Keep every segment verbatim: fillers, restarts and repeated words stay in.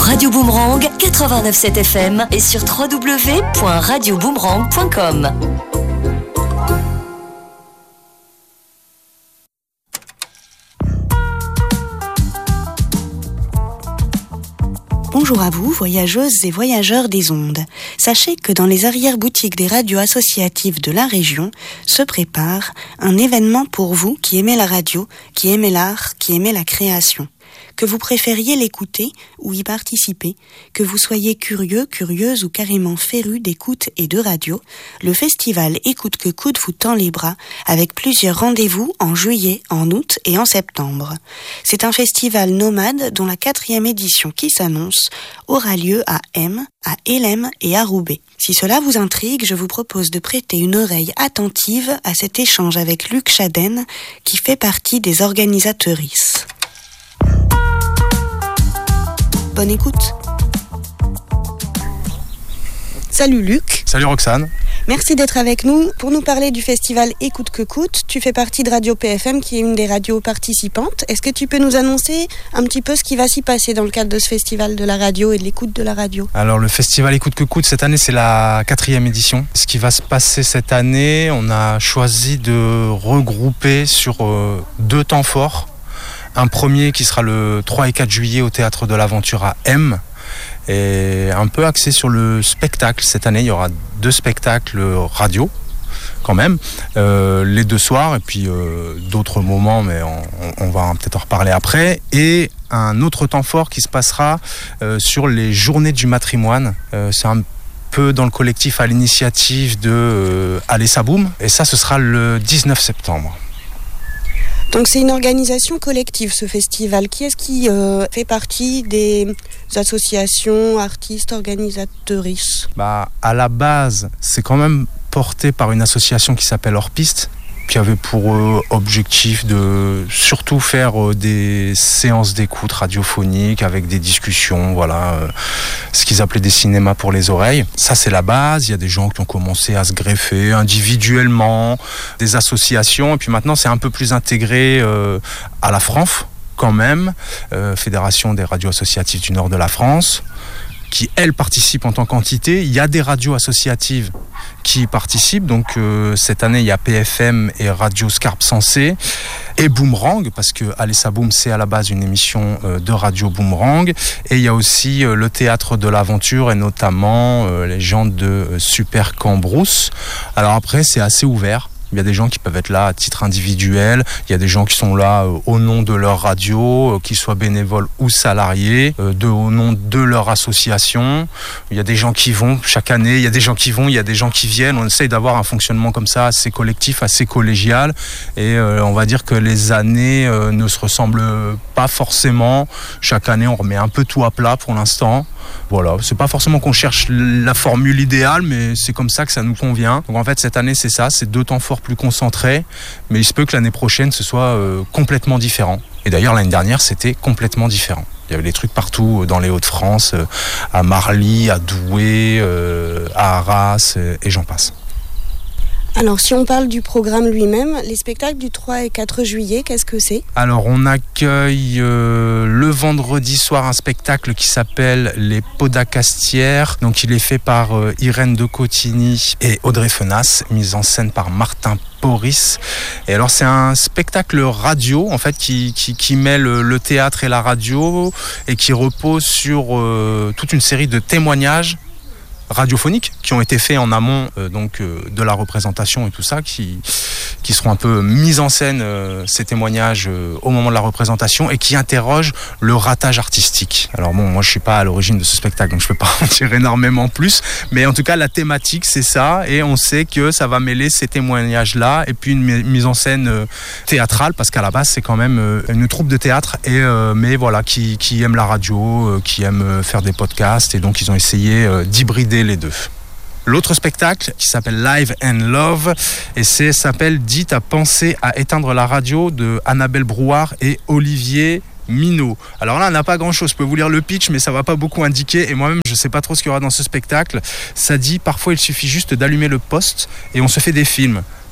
Radio Boomerang quatre-vingt-neuf virgule sept F M et sur w w w point radio boomerang point com. Bonjour à vous, voyageuses et voyageurs des ondes. Sachez que dans les arrière-boutiques des radios associatives de la région se prépare un événement pour vous qui aimez la radio, qui aimez l'art, qui aimez la création. Que vous préfériez l'écouter ou y participer, que vous soyez curieux, curieuse ou carrément féru d'écoute et de radio, le festival Écoute que Coûte vous tend les bras avec plusieurs rendez-vous en juillet, en août et en septembre. C'est un festival nomade dont la quatrième édition qui s'annonce aura lieu à M, à Hélène et à Roubaix. Si cela vous intrigue, je vous propose de prêter une oreille attentive à cet échange avec Luc Chaden qui fait partie des organisatrices. Bonne écoute. Salut Luc. Salut Roxane. Merci d'être avec nous pour nous parler du festival Écoute que Coûte. Tu fais partie de Radio P F M qui est une des radios participantes. Est-ce que tu peux nous annoncer un petit peu ce qui va s'y passer dans le cadre de ce festival de la radio et de l'écoute de la radio ? Alors le festival Écoute que Coûte, cette année c'est la quatrième édition. Ce qui va se passer cette année, on a choisi de regrouper sur euh, deux temps forts. Un premier qui sera le trois et quatre juillet au Théâtre de l'Aventure à M, et un peu axé sur le spectacle. Cette année, il y aura deux spectacles radio, quand même, euh, les deux soirs, et puis euh, d'autres moments, mais on, on va peut-être en reparler après. Et un autre temps fort qui se passera euh, sur les journées du matrimoine. Euh, c'est un peu dans le collectif à l'initiative de euh, Allez ça boum, et ça, ce sera le dix-neuf septembre. Donc c'est une organisation collective, ce festival. Qui est-ce qui euh, fait partie des associations, artistes, organisatrices ? Bah, à la base, c'est quand même porté par une association qui s'appelle Hors Piste, qui avait pour euh, objectif de surtout faire euh, des séances d'écoute radiophonique avec des discussions, voilà, euh, ce qu'ils appelaient des cinémas pour les oreilles. Ça, c'est la base. Il y a des gens qui ont commencé à se greffer individuellement, des associations, et puis maintenant, c'est un peu plus intégré euh, à la FRANF, quand même, euh, Fédération des radios associatives du nord de la France, qui, elle, participe en tant qu'entité. Il y a des radios associatives qui y participent. Donc, euh, cette année, il y a P F M et Radio Scarpe Sensée et Boomerang, parce que Allez ça boum, c'est à la base une émission euh, de Radio Boomerang. Et il y a aussi euh, le Théâtre de l'Aventure et notamment euh, les gens de euh, Super Cambrousse. Alors après, c'est assez ouvert. Il y a des gens qui peuvent être là à titre individuel, il y a des gens qui sont là euh, au nom de leur radio, euh, qu'ils soient bénévoles ou salariés, euh, de, au nom de leur association. Il y a des gens qui vont chaque année, il y a des gens qui vont, il y a des gens qui viennent. On essaye d'avoir un fonctionnement comme ça assez collectif, assez collégial. Et euh, on va dire que les années euh, ne se ressemblent pas forcément. Chaque année, on remet un peu tout à plat pour l'instant. Voilà, c'est pas forcément qu'on cherche la formule idéale, mais c'est comme ça que ça nous convient. Donc en fait, cette année, c'est ça, c'est deux temps forts plus concentrés, mais il se peut que l'année prochaine, ce soit euh, complètement différent. Et d'ailleurs, l'année dernière, c'était complètement différent. Il y avait des trucs partout dans les Hauts-de-France, euh, à Marly, à Douai, euh, à Arras, euh, et j'en passe. Alors, si on parle du programme lui-même, les spectacles du trois et quatre juillet, qu'est-ce que c'est ? Alors, on accueille euh, le vendredi soir un spectacle qui s'appelle Les Podacastières. Donc, il est fait par euh, Irène de Cotigny et Audrey Fenas, mise en scène par Martin Boris. Et alors, c'est un spectacle radio, en fait, qui, qui, qui mêle le théâtre et la radio et qui repose sur euh, toute une série de témoignages radiophoniques qui ont été faits en amont euh, donc euh, de la représentation et tout ça, qui qui seront un peu mis en scène euh, ces témoignages euh, au moment de la représentation et qui interrogent le ratage artistique. Alors bon, moi je suis pas à l'origine de ce spectacle, donc je peux pas en dire énormément plus, mais en tout cas la thématique c'est ça, et on sait que ça va mêler ces témoignages là et puis une mise en scène euh, théâtrale, parce qu'à la base c'est quand même euh, une troupe de théâtre, et euh, mais voilà, qui qui aime la radio, euh, qui aime euh, faire des podcasts, et donc ils ont essayé euh, d'hybrider les deux. L'autre spectacle qui s'appelle Live and Love, et c'est s'appelle Dites à penser à éteindre la radio, de Annabelle Brouard et Olivier Minot. Alors là, on n'a pas grand-chose. Je peux vous lire le pitch, mais ça va pas beaucoup indiquer. Et moi-même, je sais pas trop ce qu'il y aura dans ce spectacle. Ça dit, parfois, il suffit juste d'allumer le poste et on se fait des films.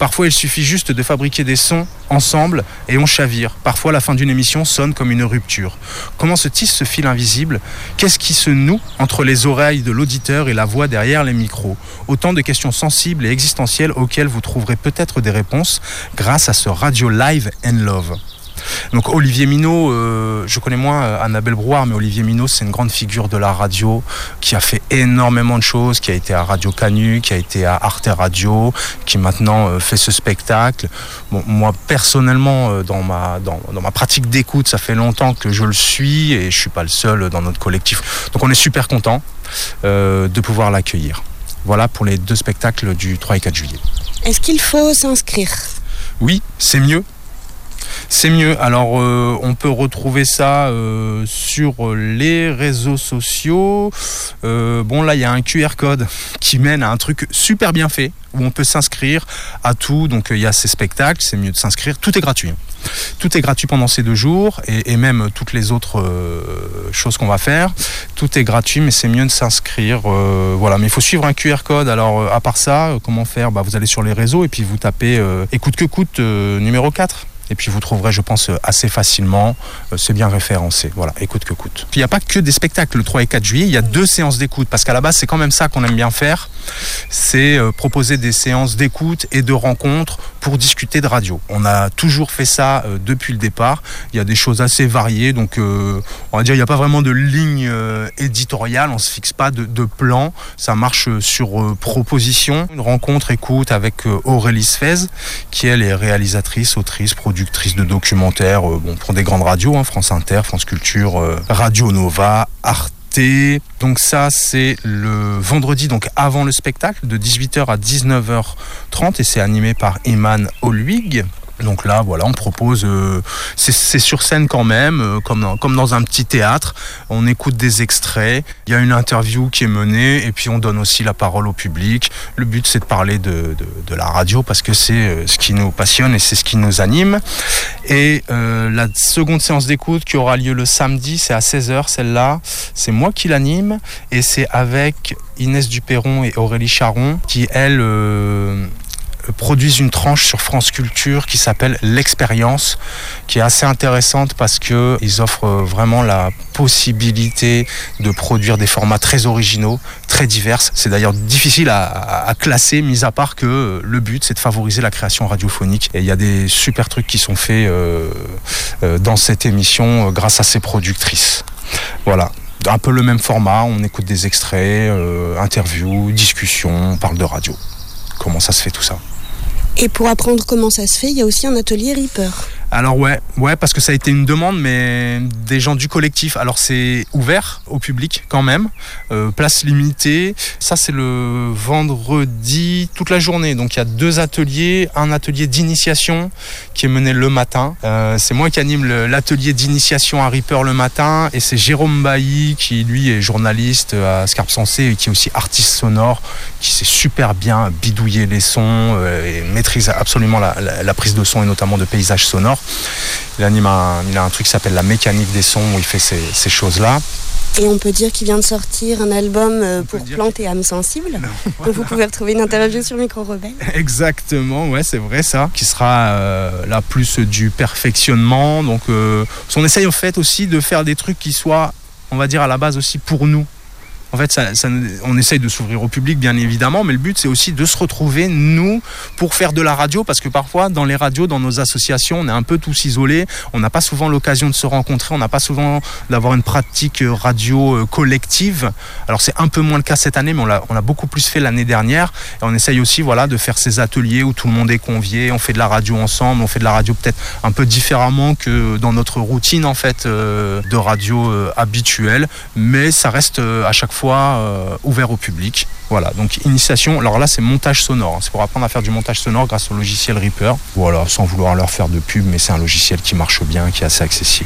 Parfois, il suffit juste de fabriquer des sons ensemble et on chavire. Parfois, la fin d'une émission sonne comme une rupture. Comment se tisse ce fil invisible ? Qu'est-ce qui se noue entre les oreilles de l'auditeur et la voix derrière les micros ? Autant de questions sensibles et existentielles auxquelles vous trouverez peut-être des réponses grâce à ce Radio Live and Love. Donc Olivier Minot, euh, je connais moins euh, Annabelle Brouard, mais Olivier Minot, c'est une grande figure de la radio qui a fait énormément de choses, qui a été à Radio Canu, qui a été à Arte Radio, qui maintenant euh, fait ce spectacle. Bon, moi personnellement, euh, dans ma dans, dans ma pratique d'écoute, ça fait longtemps que je le suis et je suis pas le seul dans notre collectif. Donc on est super content euh, de pouvoir l'accueillir. Voilà pour les deux spectacles du trois et quatre juillet. Est-ce qu'il faut s'inscrire ? Oui, c'est mieux. C'est mieux. Alors, euh, on peut retrouver ça euh, sur les réseaux sociaux. Euh, bon, là, il y a un Q R code qui mène à un truc super bien fait où on peut s'inscrire à tout. Donc, il y a ces spectacles, c'est mieux de s'inscrire. Tout est gratuit. Tout est gratuit pendant ces deux jours et, et même toutes les autres euh, choses qu'on va faire. Tout est gratuit, mais c'est mieux de s'inscrire. Euh, voilà, mais il faut suivre un Q R code. Alors, euh, à part ça, euh, comment faire ? Bah, vous allez sur les réseaux et puis vous tapez euh, Écoute que coûte euh, numéro quatre. Et puis vous trouverez, je pense, assez facilement. C'est bien référencé. Voilà, écoute que coûte. Il n'y a pas que des spectacles le trois et quatre juillet, il y a deux séances d'écoute. Parce qu'à la base, c'est quand même ça qu'on aime bien faire. C'est euh, proposer des séances d'écoute et de rencontres pour discuter de radio. On a toujours fait ça euh, depuis le départ. Il y a des choses assez variées. Donc, euh, on va dire, il n'y a pas vraiment de ligne euh, éditoriale. On ne se fixe pas de, de plan. Ça marche sur euh, proposition. Une rencontre écoute avec euh, Aurélie Sfez, qui elle est réalisatrice, autrice, productrice de documentaires euh, bon, pour des grandes radios, hein, France Inter, France Culture, euh, Radio Nova, Arte. Donc ça, c'est le vendredi, donc avant le spectacle, de dix-huit heures à dix-neuf heures trente, et c'est animé par Iman Olwig. Donc là, voilà, on propose, euh, c'est, c'est sur scène quand même, euh, comme, dans, comme dans un petit théâtre. On écoute des extraits, il y a une interview qui est menée, et puis on donne aussi la parole au public. Le but, c'est de parler de, de, de la radio, parce que c'est euh, ce qui nous passionne et c'est ce qui nous anime. Et euh, la seconde séance d'écoute qui aura lieu le samedi, c'est à seize heures, celle-là, c'est moi qui l'anime, et c'est avec Inès Duperron et Aurélie Charon, qui, elles... Euh, produisent une tranche sur France Culture qui s'appelle L'Expérience, qui est assez intéressante parce qu'ils offrent vraiment la possibilité de produire des formats très originaux, très divers. C'est d'ailleurs difficile à, à, à classer, mis à part que le but, c'est de favoriser la création radiophonique. Et il y a des super trucs qui sont faits euh, euh, dans cette émission euh, grâce à ces productrices. Voilà. Un peu le même format, on écoute des extraits, euh, interviews, discussions, on parle de radio. Comment ça se fait tout ça ? Et pour apprendre comment ça se fait, il y a aussi un atelier Reaper. Alors ouais, ouais, parce que ça a été une demande, mais des gens du collectif. Alors c'est ouvert au public quand même, euh, place limitée. Ça c'est le vendredi toute la journée. Donc il y a deux ateliers, un atelier d'initiation qui est mené le matin. Euh, c'est moi qui anime le, l'atelier d'initiation à Reaper le matin, et c'est Jérôme Bailly qui lui est journaliste à Scarpe Sensée et qui est aussi artiste sonore, qui sait super bien bidouiller les sons euh, et maîtrise absolument la, la, la prise de son et notamment de paysages sonores. Il anime un, il a un truc qui s'appelle la mécanique des sons où il fait ces, ces choses-là. Et on peut dire qu'il vient de sortir un album euh, pour plantes et âmes sensibles. Non, voilà. Donc vous pouvez retrouver une interview sur Micro Rebelle. Exactement, ouais, c'est vrai ça. Qui sera euh, là plus du perfectionnement. Donc euh, on essaye en fait aussi de faire des trucs qui soient, on va dire à la base aussi pour nous. En fait, ça, ça, on essaye de s'ouvrir au public, bien évidemment, mais le but, c'est aussi de se retrouver, nous, pour faire de la radio, parce que parfois, dans les radios, dans nos associations, on est un peu tous isolés, on n'a pas souvent l'occasion de se rencontrer, on n'a pas souvent d'avoir une pratique radio collective. Alors, c'est un peu moins le cas cette année, mais on l'a, on l'a beaucoup plus fait l'année dernière, et on essaye aussi, voilà, de faire ces ateliers où tout le monde est convié, on fait de la radio ensemble, on fait de la radio peut-être un peu différemment que dans notre routine, en fait, euh, de radio euh, habituelle, mais ça reste euh, à chaque fois Euh, ouvert au public. Voilà, donc initiation, alors là c'est montage sonore, hein. C'est pour apprendre à faire du montage sonore grâce au logiciel Reaper. Voilà, sans vouloir leur faire de pub, mais c'est un logiciel qui marche bien, qui est assez accessible.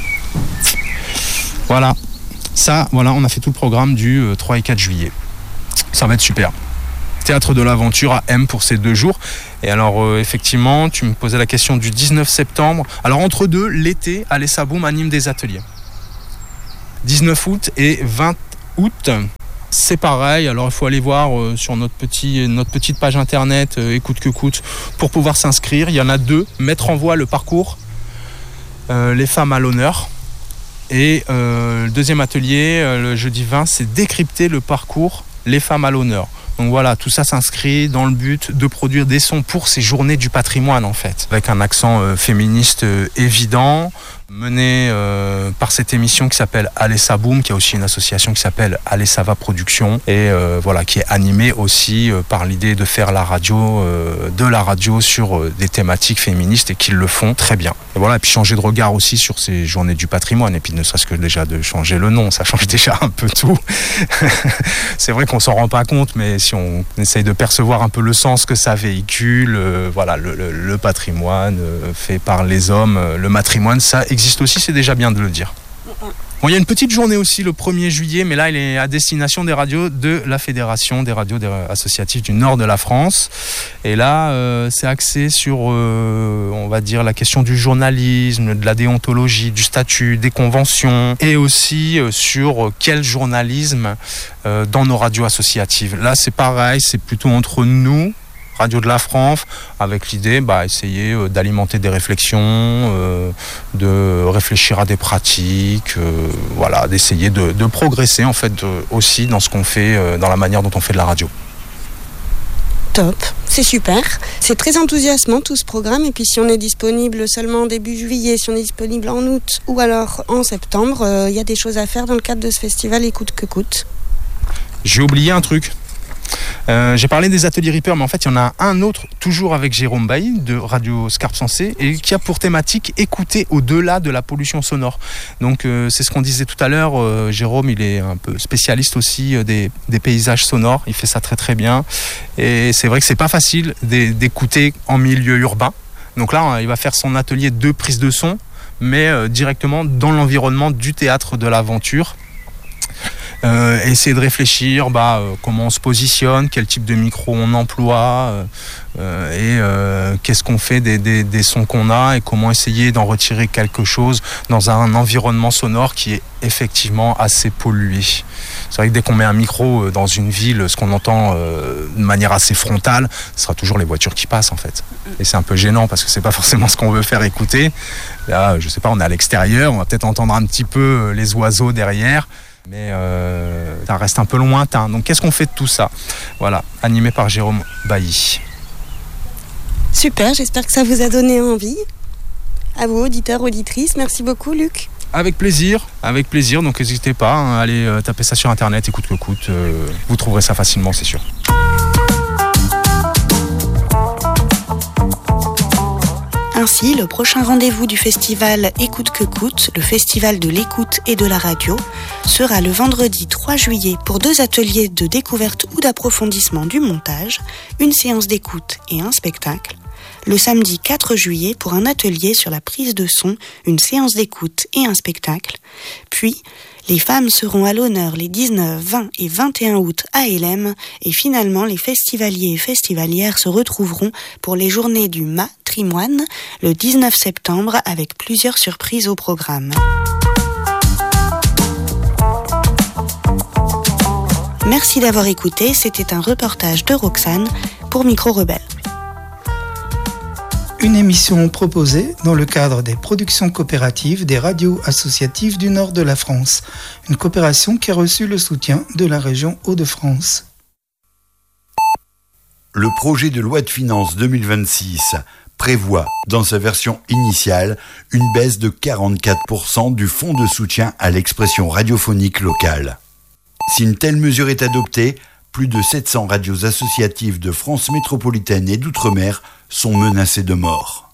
Voilà, ça, voilà, on a fait tout le programme du euh, trois et quatre juillet. Ça va être super. Théâtre de l'Aventure à M pour ces deux jours. Et alors euh, effectivement, tu me posais la question du dix-neuf septembre. Alors entre deux, l'été, Alessaboum anime des ateliers. dix-neuf août et vingt août, c'est pareil. Alors il faut aller voir euh, sur notre, petit, notre petite page internet euh, Écoute que coûte pour pouvoir s'inscrire. Il y en a deux. Mettre en voie le parcours euh, Les femmes à l'honneur. Et euh, le deuxième atelier, euh, le jeudi vingt, c'est décrypter le parcours Les femmes à l'honneur. Donc voilà, tout ça s'inscrit dans le but de produire des sons pour ces journées du patrimoine en fait, avec un accent euh, féministe euh, évident, mené euh, par cette émission qui s'appelle Allez ça boum, qui a aussi une association qui s'appelle Allez ça va production, et euh, voilà, qui est animée aussi euh, par l'idée de faire la radio, euh, de la radio sur euh, des thématiques féministes, et qu'ils le font très bien. Et voilà, et puis changer de regard aussi sur ces journées du patrimoine, et puis ne serait-ce que déjà de changer le nom, ça change déjà un peu tout. C'est vrai qu'on s'en rend pas compte, mais si on essaye de percevoir un peu le sens que ça véhicule, euh, voilà, le, le, le patrimoine euh, fait par les hommes, euh, le matrimoine, ça existe aussi, c'est déjà bien de le dire. Bon, il y a une petite journée aussi le premier juillet, mais là, elle est à destination des radios de la Fédération des radios associatives du nord de la France. Et là, euh, c'est axé sur, euh, on va dire, la question du journalisme, de la déontologie, du statut, des conventions, et aussi euh, sur quel journalisme euh, dans nos radios associatives. Là, c'est pareil, c'est plutôt entre nous, Radio de la France, avec l'idée bah, essayer euh, d'alimenter des réflexions, euh, de réfléchir à des pratiques, euh, voilà, d'essayer de, de progresser en fait de, aussi dans ce qu'on fait, euh, dans la manière dont on fait de la radio. Top, c'est super. C'est très enthousiasmant tout ce programme, et puis si on est disponible seulement début juillet, si on est disponible en août ou alors en septembre, il euh, y a des choses à faire dans le cadre de ce festival Écoute que coûte. J'ai oublié un truc. Euh, j'ai parlé des ateliers Reaper, mais en fait il y en a un autre, toujours avec Jérôme Bailly de Radio Scarpe Sensée, et qui a pour thématique écouter au-delà de la pollution sonore. Donc euh, c'est ce qu'on disait tout à l'heure, euh, Jérôme il est un peu spécialiste aussi euh, des, des paysages sonores, il fait ça très très bien, et c'est vrai que c'est pas facile d'écouter en milieu urbain. Donc là il va faire son atelier de prise de son, mais euh, directement dans l'environnement du théâtre de l'aventure. Euh, essayer de réfléchir bah, euh, comment on se positionne, quel type de micro on emploie, euh, euh, et euh, qu'est-ce qu'on fait des, des, des sons qu'on a, et comment essayer d'en retirer quelque chose dans un environnement sonore qui est effectivement assez pollué. C'est vrai que dès qu'on met un micro dans une ville, ce qu'on entend euh, de manière assez frontale, ce sera toujours les voitures qui passent en fait. Et c'est un peu gênant parce que c'est pas forcément ce qu'on veut faire écouter. Là, je sais pas, on est à l'extérieur, on va peut-être entendre un petit peu les oiseaux derrière, mais euh, ça reste un peu lointain. Donc qu'est-ce qu'on fait de tout ça? Voilà, animé par Jérôme Bailly. Super, j'espère que ça vous a donné envie. À vous, auditeurs, auditrices, merci beaucoup Luc. Avec plaisir, avec plaisir, donc n'hésitez pas, hein, allez euh, taper ça sur internet, écoute que coûte, euh, vous trouverez ça facilement, c'est sûr. Ainsi, le prochain rendez-vous du festival Écoute que coûte, le festival de l'écoute et de la radio, sera le vendredi trois juillet pour deux ateliers de découverte ou d'approfondissement du montage, une séance d'écoute et un spectacle. Le samedi quatre juillet pour un atelier sur la prise de son, une séance d'écoute et un spectacle. Puis, les femmes seront à l'honneur les dix-neuf, vingt et vingt et un août à Hélène, et finalement les festivaliers et festivalières se retrouveront pour les journées du matrimoine le dix-neuf septembre avec plusieurs surprises au programme. Merci d'avoir écouté, c'était un reportage de Roxane pour Micro Rebelle. Une émission proposée dans le cadre des productions coopératives des radios associatives du nord de la France. Une coopération qui a reçu le soutien de la région Hauts-de-France. Le projet de loi de finances deux mille vingt-six prévoit, dans sa version initiale, une baisse de quarante-quatre pour cent du fonds de soutien à l'expression radiophonique locale. Si une telle mesure est adoptée, plus de sept cents radios associatives de France métropolitaine et d'outre-mer sont menacées de mort.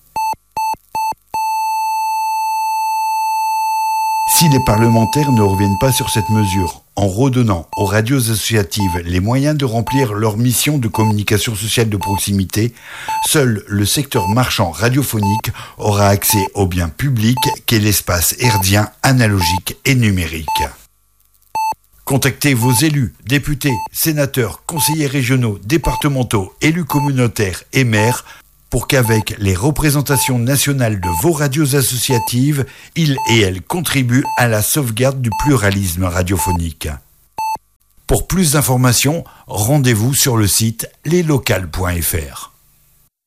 Si les parlementaires ne reviennent pas sur cette mesure, en redonnant aux radios associatives les moyens de remplir leur mission de communication sociale de proximité, seul le secteur marchand radiophonique aura accès au bien public qu'est l'espace herdien analogique et numérique. Contactez vos élus, députés, sénateurs, conseillers régionaux, départementaux, élus communautaires et maires pour qu'avec les représentations nationales de vos radios associatives, ils et elles contribuent à la sauvegarde du pluralisme radiophonique. Pour plus d'informations, rendez-vous sur le site leslocales point f r.